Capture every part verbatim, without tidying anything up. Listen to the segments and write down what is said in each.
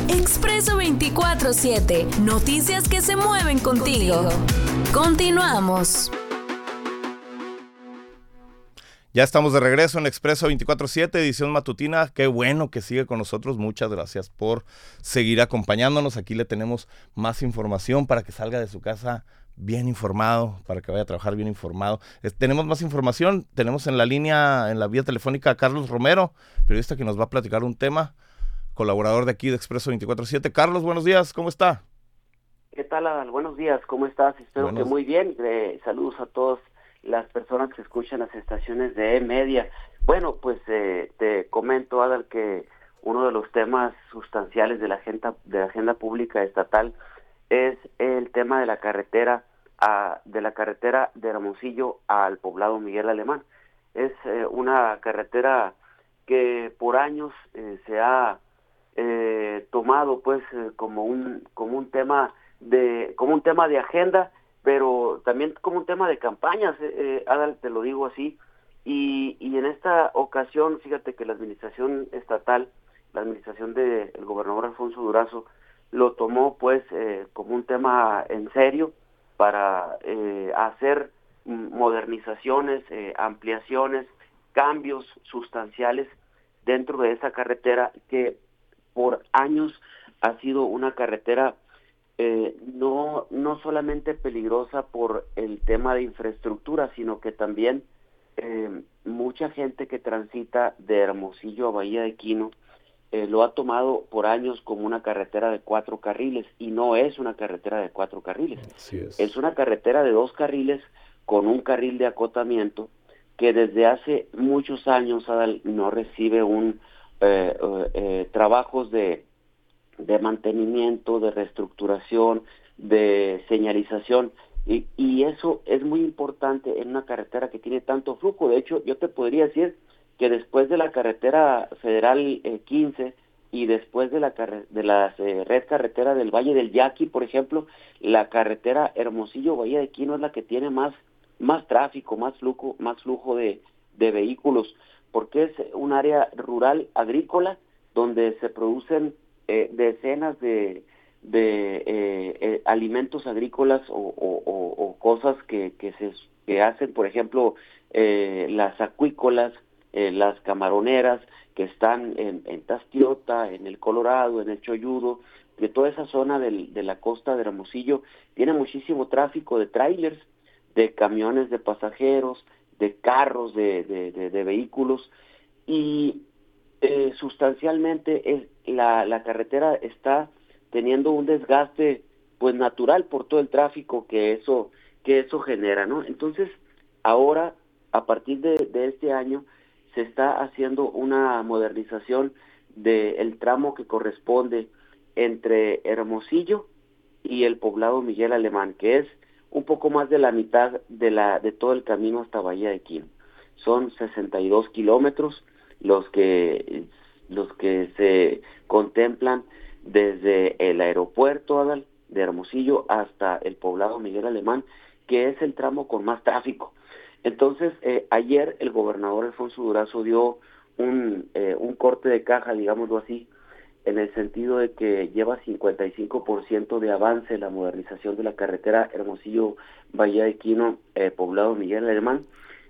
Expreso veinticuatro siete. Noticias que se mueven contigo. Continuamos. Ya estamos de regreso en Expreso veinticuatro siete, edición matutina. Qué bueno que sigue con nosotros. Muchas gracias por seguir acompañándonos. Aquí le tenemos más información para que salga de su casa bien informado, para que vaya a trabajar bien informado. Eh, tenemos más información. Tenemos en la línea, en la vía telefónica, a Carlos Romero, periodista que nos va a platicar un tema, colaborador de aquí de Expreso veinticuatro siete. Carlos, buenos días. ¿Cómo está? ¿Qué tal, Adal? Buenos días. ¿Cómo estás? Espero buenos... que muy bien. Eh, saludos a todos las personas que escuchan las estaciones de E-Media. Bueno, pues eh, te comento, Adal, que uno de los temas sustanciales de la agenda de la agenda pública estatal es el tema de la carretera a, de la carretera de Hermosillo al poblado Miguel Alemán. Es eh, una carretera que por años eh, se ha eh, tomado pues eh, como un como un tema de como un tema de agenda, pero también como un tema de campañas, eh, Adal, te lo digo así, y, y en esta ocasión, fíjate que la administración estatal, la administración del gobernador Alfonso Durazo, lo tomó pues eh, como un tema en serio para eh, hacer modernizaciones, eh, ampliaciones, cambios sustanciales dentro de esa carretera que por años ha sido una carretera Eh, no no solamente peligrosa por el tema de infraestructura, sino que también eh, mucha gente que transita de Hermosillo a Bahía de Quino eh, lo ha tomado por años como una carretera de cuatro carriles, y no es una carretera de cuatro carriles. Así es. Es una carretera de dos carriles con un carril de acotamiento que desde hace muchos años, Adal, no recibe un eh, eh, trabajos de de mantenimiento, de reestructuración, de señalización, y, y eso es muy importante en una carretera que tiene tanto flujo. De hecho, yo te podría decir que después de la carretera federal eh, quince y después de la de la eh, red carretera del Valle del Yaqui, por ejemplo, la carretera Hermosillo-Bahía de Quino es la que tiene más más tráfico, más flujo, más flujo de, de vehículos, porque es un área rural agrícola donde se producen Eh, decenas de, de eh, eh, alimentos agrícolas o, o, o, o cosas que, que se que hacen, por ejemplo, eh, las acuícolas, eh, las camaroneras que están en, en Tastiota, en el Colorado, en el Cholludo, que toda esa zona del, de la costa de Hermosillo tiene muchísimo tráfico de trailers, de camiones de pasajeros, de carros, de, de, de, de vehículos, y Eh, sustancialmente es la, la carretera está teniendo un desgaste pues natural por todo el tráfico que eso que eso genera, ¿no? Entonces ahora a partir de, de este año se está haciendo una modernización del tramo que corresponde entre Hermosillo y el poblado Miguel Alemán, que es un poco más de la mitad de la de todo el camino hasta Bahía de Quino. Son sesenta y dos kilómetros los que los que se contemplan desde el aeropuerto, Adal, de Hermosillo hasta el poblado Miguel Alemán, que es el tramo con más tráfico. Entonces, eh, ayer el gobernador Alfonso Durazo dio un, eh, un corte de caja, digámoslo así, en el sentido de que lleva cincuenta y cinco por ciento de avance en la modernización de la carretera Hermosillo-Bahía de Quino, eh, poblado Miguel Alemán,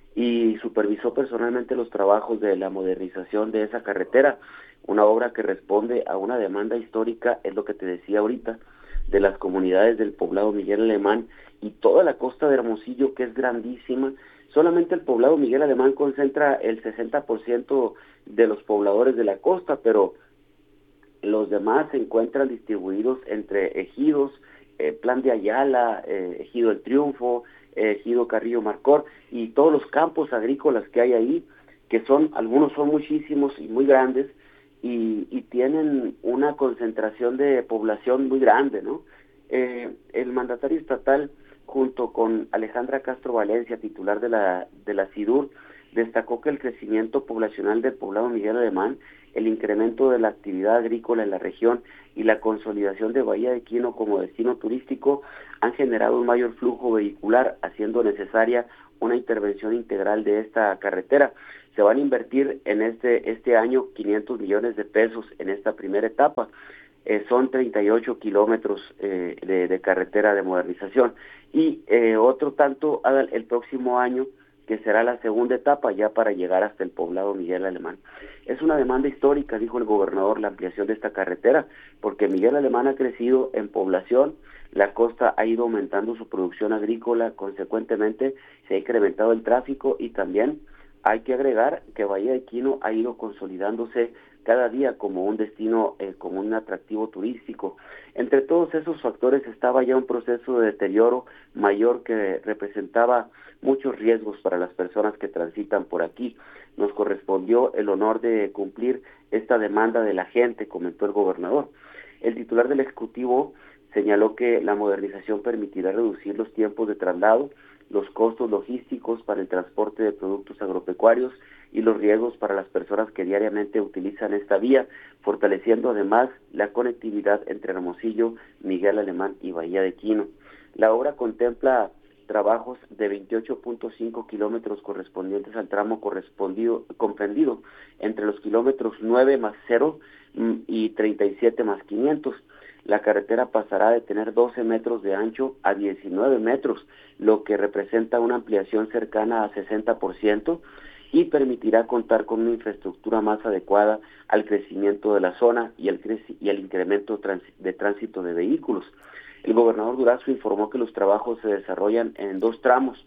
y supervisó personalmente los trabajos de la modernización de esa carretera, una obra que responde a una demanda histórica, es lo que te decía ahorita, de las comunidades del poblado Miguel Alemán y toda la costa de Hermosillo, que es grandísima. Solamente el poblado Miguel Alemán concentra el sesenta por ciento de los pobladores de la costa, pero los demás se encuentran distribuidos entre ejidos, eh, Plan de Ayala, eh, Ejido El Triunfo, Ejido Carrillo Marcor, y todos los campos agrícolas que hay ahí, que son, algunos son muchísimos y muy grandes, y, y tienen una concentración de población muy grande, ¿no? Eh, el mandatario estatal, junto con Alejandra Castro Valencia, titular de la, de la SIDUR, destacó que el crecimiento poblacional del poblado Miguel Alemán, el incremento de la actividad agrícola en la región y la consolidación de Bahía de Quino como destino turístico han generado un mayor flujo vehicular, haciendo necesaria una intervención integral de esta carretera. Se van a invertir en este este año quinientos millones de pesos en esta primera etapa. eh, son treinta y ocho kilómetros eh, de, de carretera de modernización. Y eh, otro tanto Adal, el próximo año, que será la segunda etapa ya para llegar hasta el poblado Miguel Alemán. Es una demanda histórica, dijo el gobernador, la ampliación de esta carretera, porque Miguel Alemán ha crecido en población, la costa ha ido aumentando su producción agrícola, consecuentemente se ha incrementado el tráfico y también hay que agregar que Bahía de Quino ha ido consolidándose cada día como un destino, eh, como un atractivo turístico. Entre todos esos factores estaba ya un proceso de deterioro mayor que representaba muchos riesgos para las personas que transitan por aquí. Nos correspondió el honor de cumplir esta demanda de la gente, comentó el gobernador. El titular del Ejecutivo señaló que la modernización permitirá reducir los tiempos de traslado, los costos logísticos para el transporte de productos agropecuarios y los riesgos para las personas que diariamente utilizan esta vía, fortaleciendo además la conectividad entre Hermosillo, Miguel Alemán y Bahía de Quino. La obra contempla trabajos de veintiocho punto cinco kilómetros correspondientes al tramo correspondido, comprendido entre los kilómetros nueve más cero y treinta y siete más quinientos. La carretera pasará de tener doce metros de ancho a diecinueve metros, lo que representa una ampliación cercana a sesenta por ciento y permitirá contar con una infraestructura más adecuada al crecimiento de la zona y el, creci- y el incremento trans- de tránsito de vehículos. El gobernador Durazo informó que los trabajos se desarrollan en dos tramos,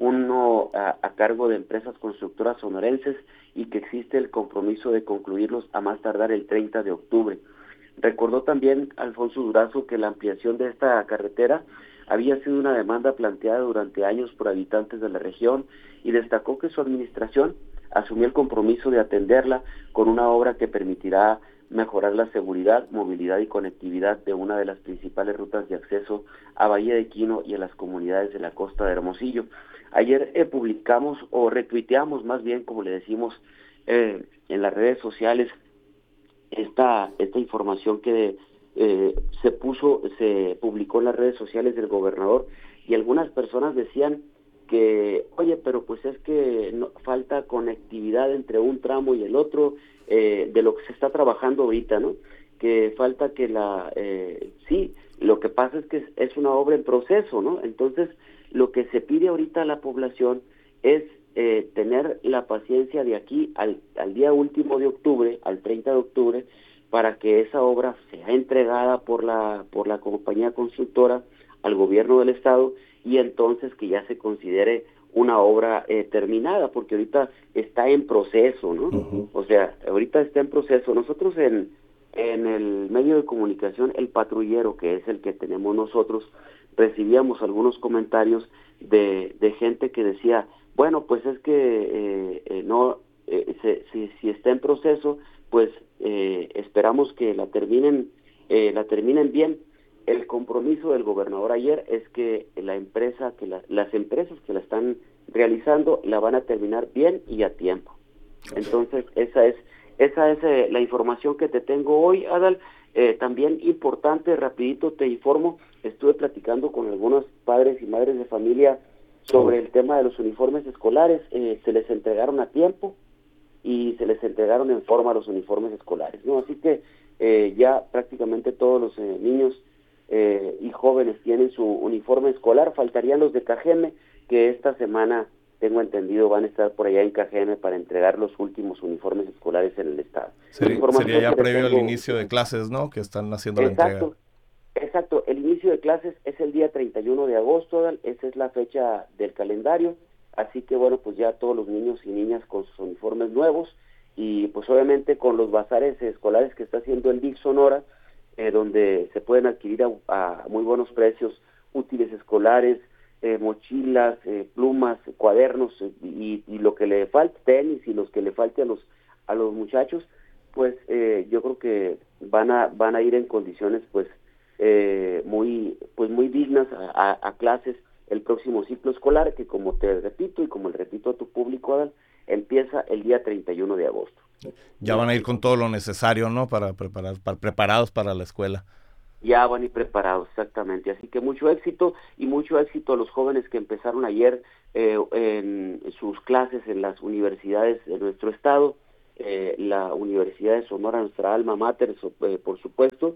uno a, a cargo de empresas constructoras sonorenses y que existe el compromiso de concluirlos a más tardar el treinta de octubre. Recordó también Alfonso Durazo que la ampliación de esta carretera había sido una demanda planteada durante años por habitantes de la región y destacó que su administración asumió el compromiso de atenderla con una obra que permitirá mejorar la seguridad, movilidad y conectividad de una de las principales rutas de acceso a Bahía de Quino y a las comunidades de la costa de Hermosillo. Ayer eh, publicamos o retuiteamos más bien, como le decimos, eh, en las redes sociales esta esta información que eh, se puso, se publicó en las redes sociales del gobernador y algunas personas decían que, oye, pero pues es que no, falta conectividad entre un tramo y el otro, eh, de lo que se está trabajando ahorita, ¿no? Que falta que la, eh, sí, lo que pasa es que es, es una obra en proceso, ¿no? Entonces, lo que se pide ahorita a la población es eh, tener la paciencia de aquí al, al día último de octubre, al treinta de octubre, para que esa obra sea entregada por la, por la compañía constructora al gobierno del estado y entonces que ya se considere una obra eh, terminada, porque ahorita está en proceso, ¿no? Uh-huh. O sea, ahorita está en proceso. Nosotros en, en el medio de comunicación, El Patrullero, que es el que tenemos nosotros, recibíamos algunos comentarios de, de gente que decía, bueno, pues es que eh, eh, no, eh, se, si, si está en proceso, pues eh, esperamos que la terminen, eh, la terminen bien. El compromiso del gobernador ayer es que la empresa, que la, las empresas que la están realizando la van a terminar bien y a tiempo. Entonces esa es esa es eh, la información que te tengo hoy, Adal. Eh, también importante, rapidito te informo, estuve platicando con algunos padres y madres de familia sobre el tema de los uniformes escolares. Eh, se les entregaron a tiempo y se les entregaron en forma los uniformes escolares, ¿no? Así que eh, ya prácticamente todos los eh, niños Eh, y jóvenes tienen su uniforme escolar. Faltarían los de Cajeme, que esta semana, tengo entendido, van a estar por allá en Cajeme para entregar los últimos uniformes escolares en el estado. Sería, sería ya previo al inicio de clases, ¿no? Que están haciendo exacto, la entrega. Exacto, el inicio de clases es el día treinta y uno de agosto, esa es la fecha del calendario, así que bueno, pues ya todos los niños y niñas con sus uniformes nuevos y pues obviamente con los bazares escolares que está haciendo el D I C Sonora, Eh, donde se pueden adquirir a, a muy buenos precios útiles escolares, eh, mochilas, eh, plumas, cuadernos eh, y, y lo que le falte, tenis y los que le falte a los a los muchachos, pues eh, yo creo que van a van a ir en condiciones pues eh, muy pues muy dignas a, a, a clases el próximo ciclo escolar, que como te repito y como le repito a tu público, Adal, empieza el día treinta y uno de agosto. Ya van a ir con todo lo necesario, ¿no? Para preparar, para preparados para la escuela. Ya van a ir preparados, exactamente. Así que mucho éxito y mucho éxito a los jóvenes que empezaron ayer eh, en sus clases en las universidades de nuestro estado, eh, la Universidad de Sonora, nuestra alma mater, so, eh, por supuesto,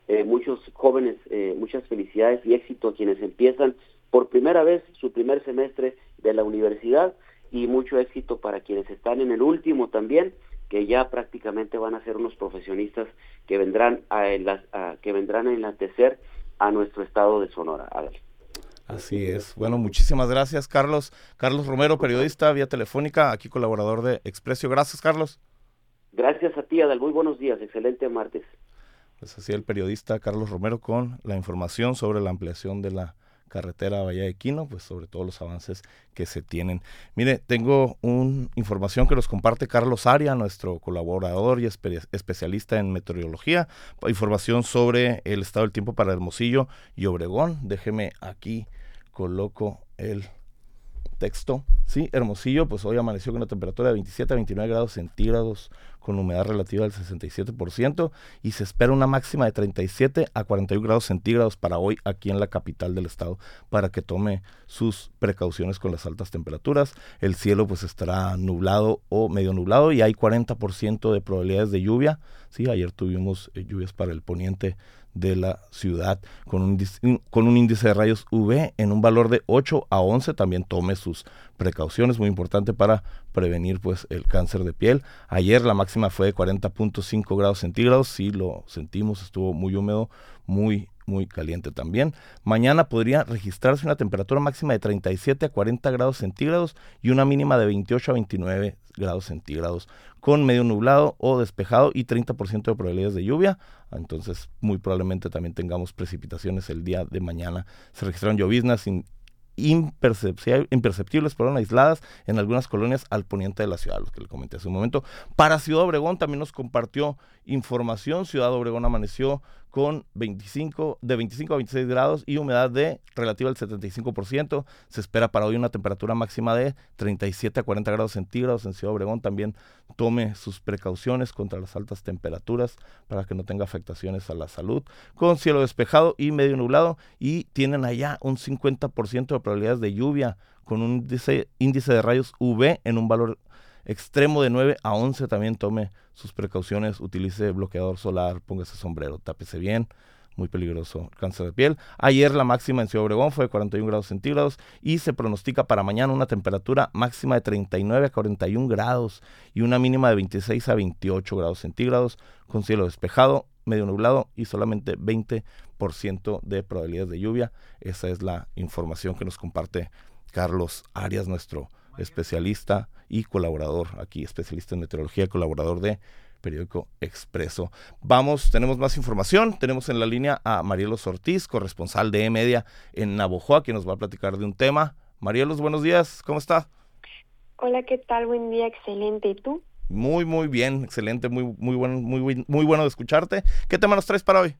eh, muchos jóvenes, eh, muchas felicidades y éxito a quienes empiezan por primera vez su primer semestre de la universidad, y mucho éxito para quienes están en el último también, que ya prácticamente van a ser unos profesionistas que vendrán a, enla- a que vendrán a enaltecer a nuestro estado de Sonora. Adal. Así es. Bueno, muchísimas gracias, Carlos. Carlos Romero, periodista vía telefónica, aquí colaborador de Expresio. Gracias, Carlos. Gracias a ti, Adal. Muy buenos días. Excelente martes. Pues así el periodista Carlos Romero con la información sobre la ampliación de la carretera Bahía de Quino, pues sobre todos los avances que se tienen. Mire, tengo una información que nos comparte Carlos Aria, nuestro colaborador y espe- especialista en meteorología, información sobre el estado del tiempo para Hermosillo y Obregón. Déjeme aquí, coloco el texto. Sí, Hermosillo, pues hoy amaneció con una temperatura de veintisiete a veintinueve grados centígrados, con humedad relativa del sesenta y siete por ciento, y se espera una máxima de treinta y siete a cuarenta y uno grados centígrados para hoy aquí en la capital del estado, para que tome sus precauciones con las altas temperaturas. El cielo pues estará nublado o medio nublado y hay cuarenta por ciento de probabilidades de lluvia. Sí, ayer tuvimos eh, lluvias para el poniente de la ciudad con un, con un índice de rayos U V en un valor de ocho a once. También tome sus precauciones, muy importante para prevenir pues el cáncer de piel. Ayer la máxima fue de cuarenta punto cinco grados centígrados, sí lo sentimos, estuvo muy húmedo, muy muy caliente también. Mañana podría registrarse una temperatura máxima de treinta y siete a cuarenta grados centígrados y una mínima de veintiocho a veintinueve grados centígrados, con medio nublado o despejado y treinta por ciento de probabilidades de lluvia. Entonces muy probablemente también tengamos precipitaciones el día de mañana. Se registraron lloviznas sin imperceptibles, perdón, aisladas en algunas colonias al poniente de la ciudad, lo que le comenté hace un momento. Para Ciudad Obregón también nos compartió información. Ciudad Obregón amaneció con veinticinco, de veinticinco a veintiséis grados y humedad de relativa al setenta y cinco por ciento. Se espera para hoy una temperatura máxima de treinta y siete a cuarenta grados centígrados en Ciudad Obregón. También tome sus precauciones contra las altas temperaturas para que no tenga afectaciones a la salud, con cielo despejado y medio nublado, y tienen allá un cincuenta por ciento de probabilidades de lluvia, con un índice, índice de rayos U V en un valor extremo de nueve a once. También tome sus precauciones, utilice bloqueador solar, póngase sombrero, tápese bien, muy peligroso el cáncer de piel. Ayer la máxima en Ciudad Obregón fue de cuarenta y uno grados centígrados y se pronostica para mañana una temperatura máxima de treinta y nueve a cuarenta y uno grados y una mínima de veintiséis a veintiocho grados centígrados, con cielo despejado, medio nublado y solamente veinte por ciento de probabilidades de lluvia. Esa es la información que nos comparte Carlos Arias, nuestro especialista y colaborador aquí, especialista en meteorología, colaborador de Periódico Expreso. Vamos, tenemos más información. Tenemos en la línea a Marielos Ortiz, corresponsal de E-Media en Navojoa, que nos va a platicar de un tema. Marielos, buenos días, ¿cómo está? Hola, ¿qué tal? Buen día, excelente. ¿Y tú? Muy, muy bien, excelente, muy, muy bueno, muy, muy bueno de escucharte. ¿Qué tema nos traes para hoy?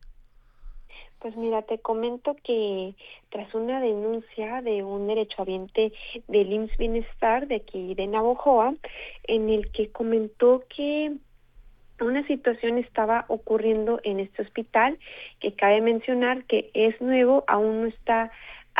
Pues mira, te comento que tras una denuncia de un derechohabiente del I M S S Bienestar de aquí de Navojoa, en el que comentó que una situación estaba ocurriendo en este hospital, que cabe mencionar que es nuevo, aún no está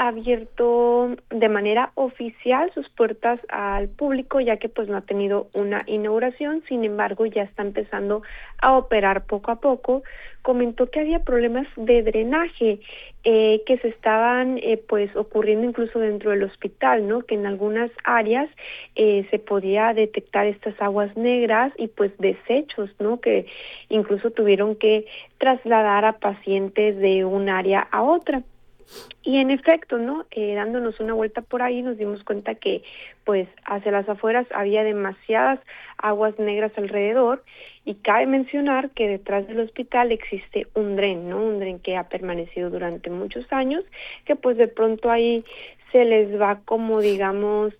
abierto de manera oficial sus puertas al público, ya que pues no ha tenido una inauguración. Sin embargo, ya está empezando a operar poco a poco. Comentó que había problemas de drenaje eh, que se estaban eh, pues ocurriendo incluso dentro del hospital, ¿no? Que en algunas áreas eh, se podía detectar estas aguas negras y pues desechos, ¿no? Que incluso tuvieron que trasladar a pacientes de un área a otra. Y en efecto, ¿no? Eh, dándonos una vuelta por ahí nos dimos cuenta que pues hacia las afueras había demasiadas aguas negras alrededor, y cabe mencionar que detrás del hospital existe un dren, ¿no? Un dren que ha permanecido durante muchos años, que pues de pronto ahí se les va como digamos,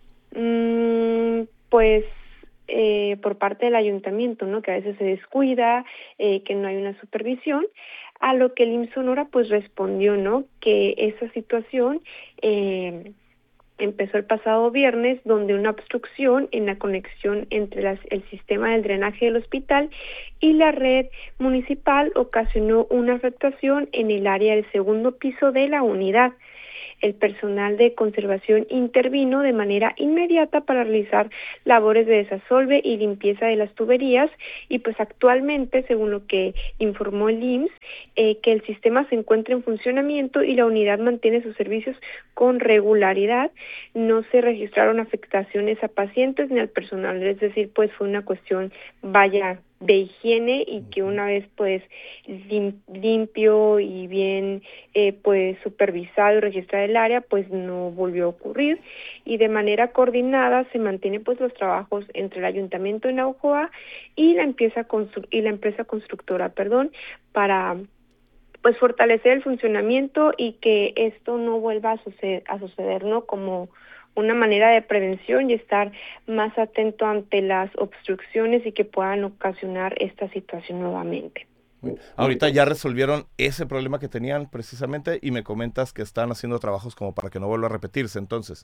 mmm, pues eh, por parte del ayuntamiento, ¿no? Que a veces se descuida, eh, que no hay una supervisión. A lo que el I M S S Sonora pues respondió, ¿no? Que esa situación eh, empezó el pasado viernes, donde una obstrucción en la conexión entre las, el sistema del drenaje del hospital y la red municipal ocasionó una afectación en el área del segundo piso de la unidad. el personal de conservación intervino de manera inmediata para realizar labores de desasolve y limpieza de las tuberías y pues actualmente, según lo que informó el I M S S, eh, que el sistema se encuentra en funcionamiento y la unidad mantiene sus servicios con regularidad. No se registraron afectaciones a pacientes ni al personal, es decir, pues fue una cuestión, vaya, de higiene y que una vez pues lim, limpio y bien eh, pues supervisado y registrado el área, pues no volvió a ocurrir, y de manera coordinada se mantienen pues los trabajos entre el Ayuntamiento de Navojoa y la empresa constru y la empresa constructora, perdón, para pues fortalecer el funcionamiento y que esto no vuelva a suceder, a suceder, ¿no? Como una manera de prevención y estar más atento ante las obstrucciones y que puedan ocasionar esta situación nuevamente. Ahorita ya resolvieron ese problema que tenían precisamente y me comentas que están haciendo trabajos como para que no vuelva a repetirse, entonces.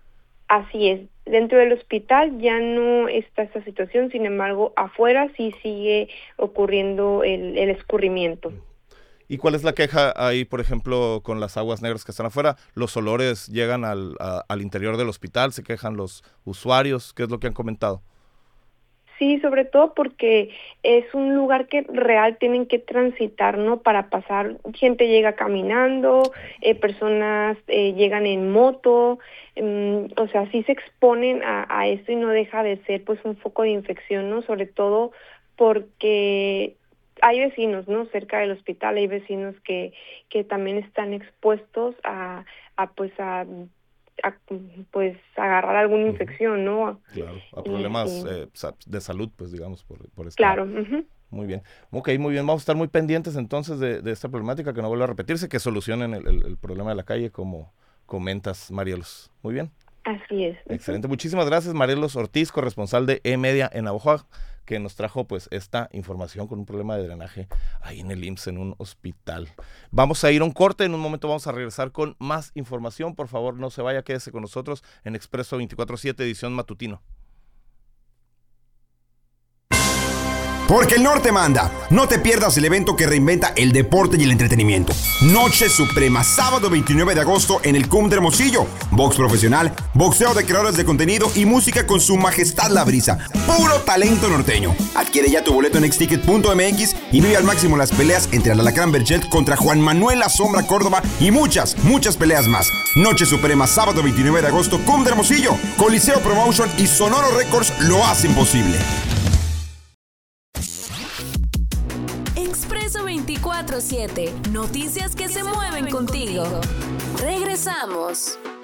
Así es, dentro del hospital ya no está esta situación, sin embargo, afuera sí sigue ocurriendo el, el escurrimiento. ¿Y cuál es la queja ahí, por ejemplo, con las aguas negras que están afuera? ¿Los olores llegan al, a, al interior del hospital? ¿Se quejan los usuarios? ¿Qué es lo que han comentado? Sí, sobre todo porque es un lugar que real tienen que transitar, ¿no? Para pasar, gente llega caminando, eh, personas eh, llegan en moto, um, o sea, sí se exponen a, a esto y no deja de ser pues un foco de infección, ¿no? Sobre todo porque hay vecinos, ¿no? Cerca del hospital hay vecinos que que también están expuestos a, a pues a, a pues agarrar alguna infección, ¿no? Claro, a problemas y, eh, de salud, pues digamos, por, por esta. Claro. Uh-huh. Muy bien. Ok, muy bien. Vamos a estar muy pendientes entonces de, de esta problemática, que no vuelva a repetirse, que solucionen el, el, el problema de la calle, como comentas, Marielos. Muy bien. Así es. Excelente. Muchísimas gracias, Marielos Ortiz, corresponsal de E-Media en Navojoa, que nos trajo pues esta información con un problema de drenaje ahí en el I M S S, en un hospital. Vamos a ir a un corte, en un momento vamos a regresar con más información. Por favor, no se vaya, quédese con nosotros en Expreso veinticuatro siete, edición matutino. Porque el norte manda. No te pierdas el evento que reinventa el deporte y el entretenimiento. Noche Suprema, sábado veintinueve de agosto en el C U M de Hermosillo. Box profesional, boxeo de creadores de contenido y música con su majestad La Brisa. Puro talento norteño. Adquiere ya tu boleto en exticket punto m x y vive al máximo las peleas entre el Alacrán Berchet contra Juan Manuel La Sombra Córdoba y muchas, muchas peleas más. Noche Suprema, sábado veintinueve de agosto, C U M de Hermosillo. Coliseo Promotion y Sonoro Records lo hacen posible. Expreso veinticuatro siete. Noticias que se mueven contigo. Regresamos.